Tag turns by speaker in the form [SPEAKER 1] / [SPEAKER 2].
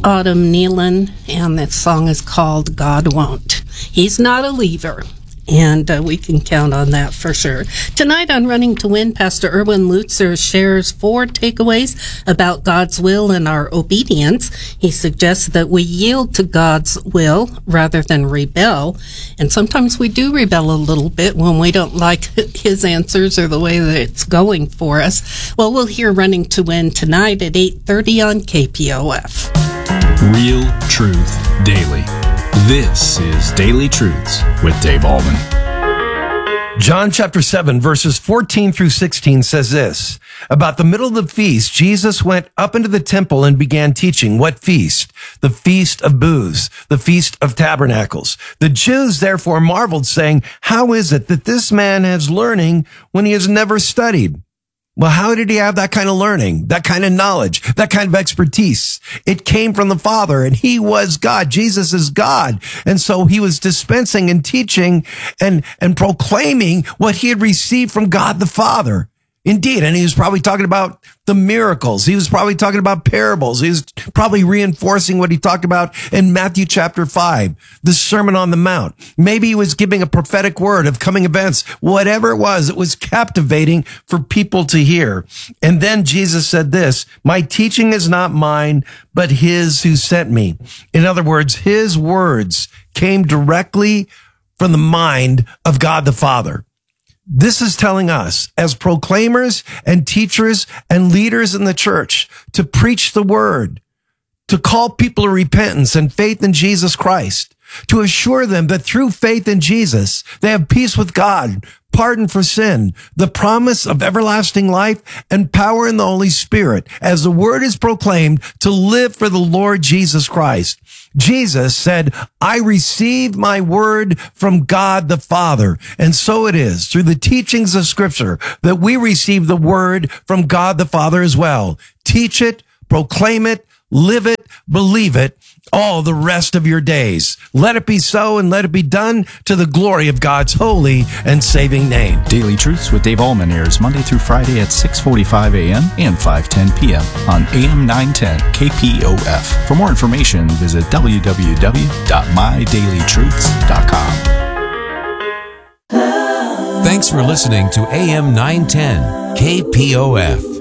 [SPEAKER 1] Autumn Nealon, and that song is called God Won't. He's not a leaver, and we can count on that for sure. Tonight on Running to Win, Pastor Erwin Lutzer shares 4 takeaways about God's will and our obedience. He suggests that we yield to God's will rather than rebel, and sometimes we do rebel a little bit when we don't like his answers or the way that it's going for us. Well, we'll hear Running to Win tonight at 8:30 on KPOF.
[SPEAKER 2] Real Truth Daily. This is Daily Truths with Dave Allman.
[SPEAKER 3] John chapter 7, verses 14 through 16 says this. About the middle of the feast, Jesus went up into the temple and began teaching. What feast? The Feast of Booths, the Feast of Tabernacles. The Jews therefore marveled, saying, how is it that this man has learning when he has never studied? Well, how did he have that kind of learning, that kind of knowledge, that kind of expertise? It came from the Father, and he was God. Jesus is God. And so he was dispensing and teaching and proclaiming what he had received from God the Father. Indeed, and he was probably talking about the miracles. He was probably talking about parables. He was probably reinforcing what he talked about in Matthew chapter 5, the Sermon on the Mount. Maybe he was giving a prophetic word of coming events. Whatever it was captivating for people to hear. And then Jesus said this, my teaching is not mine, but his who sent me. In other words, his words came directly from the mind of God the Father. This is telling us, as proclaimers and teachers and leaders in the church, to preach the word, to call people to repentance and faith in Jesus Christ, to assure them that through faith in Jesus, they have peace with God, pardon for sin, the promise of everlasting life, and power in the Holy Spirit, as the word is proclaimed, to live for the Lord Jesus Christ. Jesus said, I receive my word from God the Father. And so it is through the teachings of Scripture that we receive the word from God the Father as well. Teach it, proclaim it, live it, believe it, all the rest of your days. Let it be so and let it be done to the glory of God's holy and saving name.
[SPEAKER 2] Daily Truths with Dave Allman airs Monday through Friday at 6:45 a.m. and 5:10 p.m. on AM 910 KPOF. For more information, visit www.mydailytruths.com.
[SPEAKER 4] Thanks for listening to AM 910 KPOF.